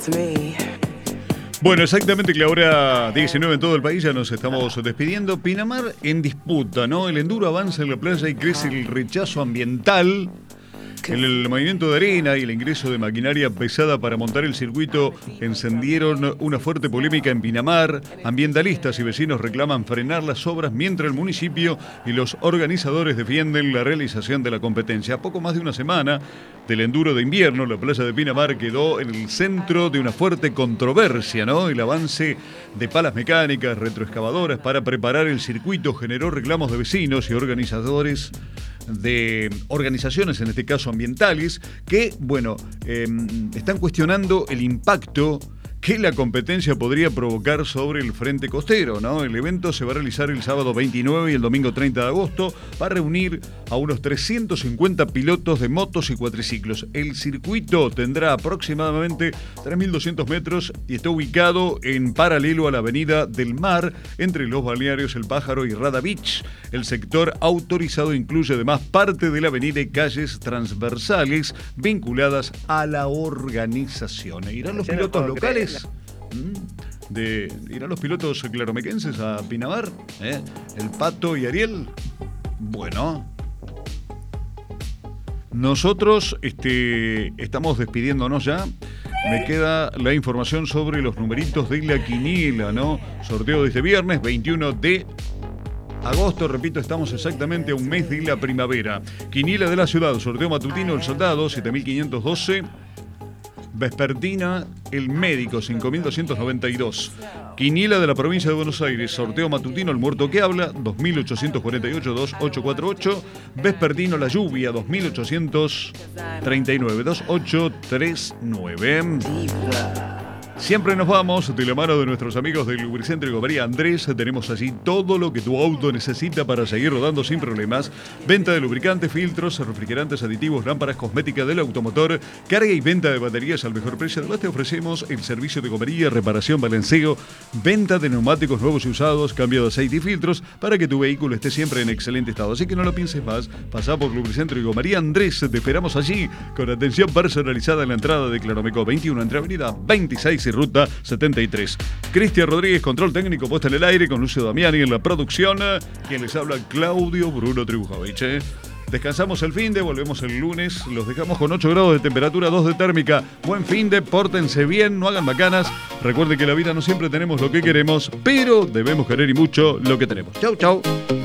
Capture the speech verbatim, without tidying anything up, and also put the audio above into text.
Bueno, exactamente que la hora diecinueve en todo el país, ya nos estamos despidiendo. Pinamar en disputa, ¿no? El enduro avanza en la playa y crece el rechazo ambiental. El, el movimiento de arena y el ingreso de maquinaria pesada para montar el circuito encendieron una fuerte polémica en Pinamar. Ambientalistas y vecinos reclaman frenar las obras mientras el municipio y los organizadores defienden la realización de la competencia. A poco más de una semana del enduro de invierno, la playa de Pinamar quedó en el centro de una fuerte controversia, ¿no? El avance de palas mecánicas, retroexcavadoras para preparar el circuito generó reclamos de vecinos y organizadores de organizaciones, en este caso ambientales, que, bueno, eh, están cuestionando el impacto que la competencia podría provocar sobre el frente costero, ¿no? El evento se va a realizar el sábado veintinueve y el domingo treinta de agosto para reunir a unos trescientos cincuenta pilotos de motos y cuatriciclos. El circuito tendrá aproximadamente tres mil doscientos metros y está ubicado en paralelo a la Avenida del Mar, entre los balnearios El Pájaro y Rada Beach. El sector autorizado incluye además parte de la avenida y calles transversales vinculadas a la organización. ¿Irán los pilotos locales? De, ¿Irán los pilotos claromequenses a Pinamar? ¿Eh? ¿El Pato y Ariel? Bueno, nosotros este, estamos despidiéndonos ya. Me queda la información sobre los numeritos de la quiniela, ¿no? Sorteo de este viernes, veintiuno de agosto, repito, estamos exactamente a un mes de la primavera. Quiniela de la ciudad, sorteo matutino, El Soldado, siete mil quinientos doce. Vespertina, El Médico, cinco mil doscientos noventa y dos. Quiniela de la provincia de Buenos Aires, sorteo matutino, El Muerto que Habla, dos mil ochocientos cuarenta y ocho, dos mil ochocientos cuarenta y ocho. Vespertino, La Lluvia, dos mil ochocientos treinta y nueve, dos mil ochocientos treinta y nueve. Siempre nos vamos de la mano de nuestros amigos del Lubricentro y Gomería Andrés. Tenemos allí todo lo que tu auto necesita para seguir rodando sin problemas. Venta de lubricantes, filtros, refrigerantes, aditivos, lámparas, cosmética del automotor, carga y venta de baterías al mejor precio. Además te ofrecemos el servicio de gomería, reparación, balanceo, venta de neumáticos nuevos y usados, cambio de aceite y filtros para que tu vehículo esté siempre en excelente estado. Así que no lo pienses más. Pasá por Lubricentro y Gomería Andrés. Te esperamos allí con atención personalizada en la entrada de Claromeco veintiuno entre Avenida veintiséis y Ruta setenta y tres. Cristian Rodríguez, control técnico, puesta en el aire, con Lucio Damiani en la producción. Quien les habla, Claudio Bruno Tribujovich. ¿eh? Descansamos el fin de, volvemos el lunes. Los dejamos con ocho grados de temperatura, dos de térmica. Buen fin de, pórtense bien, no hagan bacanas. Recuerden que en la vida no siempre tenemos lo que queremos, pero debemos querer y mucho lo que tenemos. Chau, chau.